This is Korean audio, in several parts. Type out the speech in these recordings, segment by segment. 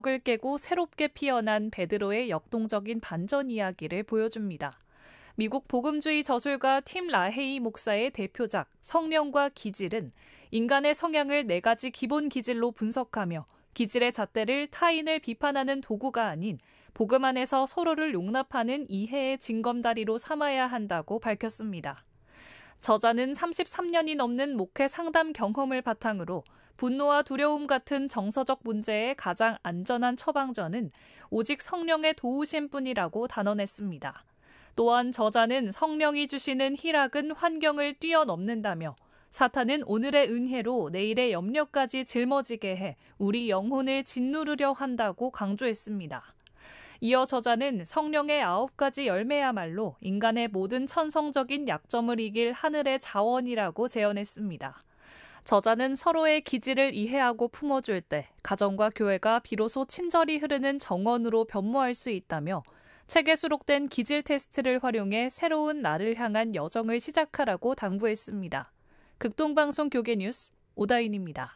을 깨고 새롭게 피어난 베드로의 역동적인 반전 이야기를 보여줍니다. 미국 복음주의 저술가 팀 라헤이 목사의 대표작 성령과 기질은 인간의 성향을 4가지 기본 기질로 분석하며 기질의 잣대를 타인을 비판하는 도구가 아닌 복음 안에서 서로를 용납하는 이해의 징검다리로 삼아야 한다고 밝혔습니다. 저자는 33년이 넘는 목회 상담 경험을 바탕으로 분노와 두려움 같은 정서적 문제의 가장 안전한 처방전은 오직 성령의 도우심뿐이라고 단언했습니다. 또한 저자는 성령이 주시는 희락은 환경을 뛰어넘는다며 사탄은 오늘의 은혜로 내일의 염려까지 짊어지게 해 우리 영혼을 짓누르려 한다고 강조했습니다. 이어 저자는 성령의 9가지 열매야말로 인간의 모든 천성적인 약점을 이길 하늘의 자원이라고 제언했습니다. 저자는 서로의 기질을 이해하고 품어줄 때 가정과 교회가 비로소 친절히 흐르는 정원으로 변모할 수 있다며 책에 수록된 기질 테스트를 활용해 새로운 나를 향한 여정을 시작하라고 당부했습니다. 극동방송 교계뉴스 오다인입니다.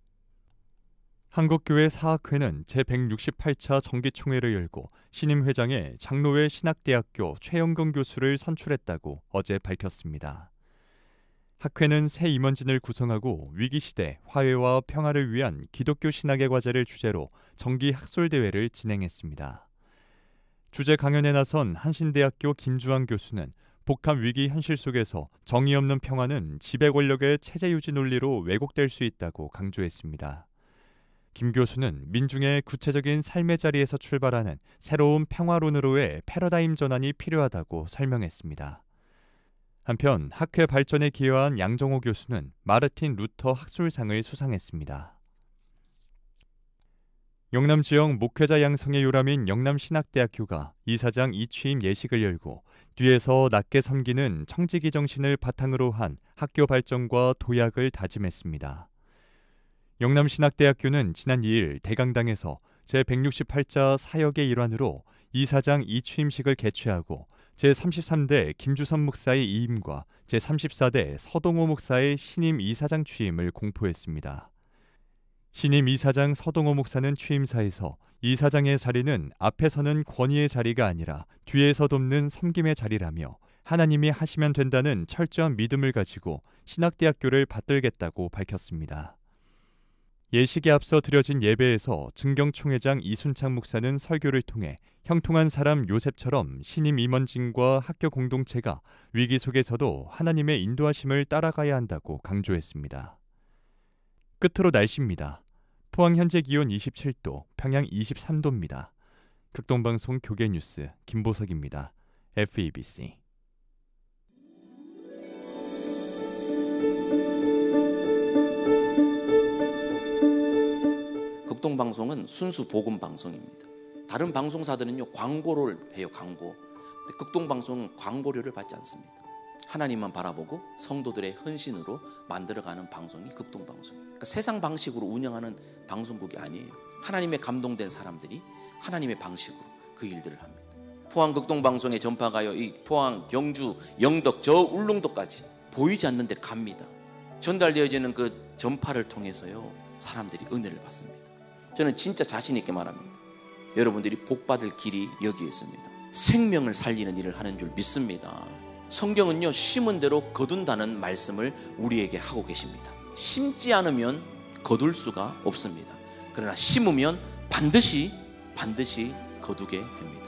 한국교회 사학회는 제168차 정기총회를 열고 신임 회장에 장로회 신학대학교 최영근 교수를 선출했다고 어제 밝혔습니다. 학회는 새 임원진을 구성하고 위기시대 화해와 평화를 위한 기독교 신학의 과제를 주제로 정기 학술대회를 진행했습니다. 주제 강연에 나선 한신대학교 김주환 교수는 복합 위기 현실 속에서 정의 없는 평화는 지배 권력의 체제 유지 논리로 왜곡될 수 있다고 강조했습니다. 김 교수는 민중의 구체적인 삶의 자리에서 출발하는 새로운 평화론으로의 패러다임 전환이 필요하다고 설명했습니다. 한편 학회 발전에 기여한 양정호 교수는 마르틴 루터 학술상을 수상했습니다. 영남 지역 목회자 양성의 요람인 영남신학대학교가 이사장 이취임 예식을 열고 뒤에서 낮게 섬기는 청지기 정신을 바탕으로 한 학교 발전과 도약을 다짐했습니다. 영남신학대학교는 지난 2일 대강당에서 제168자 사역의 일환으로 이사장 이취임식을 개최하고 제33대 김주선 목사의 이임과 제34대 서동호 목사의 신임 이사장 취임을 공포했습니다. 신임 이사장 서동호 목사는 취임사에서 이사장의 자리는 앞에 서는 권위의 자리가 아니라 뒤에서 돕는 섬김의 자리라며 하나님이 하시면 된다는 철저한 믿음을 가지고 신학대학교를 받들겠다고 밝혔습니다. 예식에 앞서 드려진 예배에서 증경총회장 이순창 목사는 설교를 통해 형통한 사람 요셉처럼 신임 임원진과 학교 공동체가 위기 속에서도 하나님의 인도하심을 따라가야 한다고 강조했습니다. 끝으로 날씨입니다. 포항 현재 기온 27도, 평양 23도입니다. 극동방송 교계뉴스 김보석입니다. FEBC 극동방송은 순수 복음 방송입니다. 다른 방송사들은요 광고를 해요. 광고. 근데 극동방송은 광고료를 받지 않습니다. 하나님만 바라보고 성도들의 헌신으로 만들어가는 방송이 극동방송입니다. 그러니까 세상 방식으로 운영하는 방송국이 아니에요. 하나님의 감동된 사람들이 하나님의 방식으로 그 일들을 합니다. 포항 극동방송의 전파가요 이 포항, 경주, 영덕, 저 울릉도까지 보이지 않는 데 갑니다. 전달되어지는 그 전파를 통해서요 사람들이 은혜를 받습니다. 저는 진짜 자신 있게 말합니다. 여러분들이 복받을 길이 여기에 있습니다. 생명을 살리는 일을 하는 줄 믿습니다. 성경은요 심은 대로 거둔다는 말씀을 우리에게 하고 계십니다. 심지 않으면 거둘 수가 없습니다. 그러나 심으면 반드시 거두게 됩니다.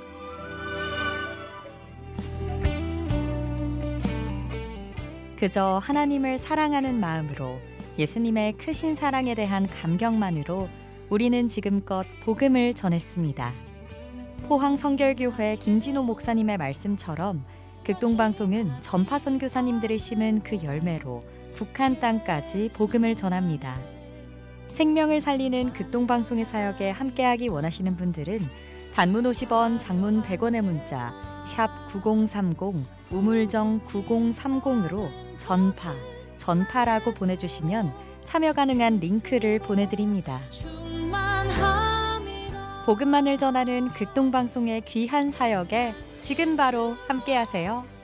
그저 하나님을 사랑하는 마음으로 예수님의 크신 사랑에 대한 감격만으로 우리는 지금껏 복음을 전했습니다. 포항 성결교회 김진호 목사님의 말씀처럼 극동방송은 전파 선교사님들이 심은 그 열매로 북한 땅까지 복음을 전합니다. 생명을 살리는 극동방송의 사역에 함께하기 원하시는 분들은 단문 50원, 장문 100원의 문자 샵 9030 우물정 9030으로 전파라고 보내주시면 참여 가능한 링크를 보내드립니다. 복음만을 전하는 극동방송의 귀한 사역에 지금 바로 함께하세요.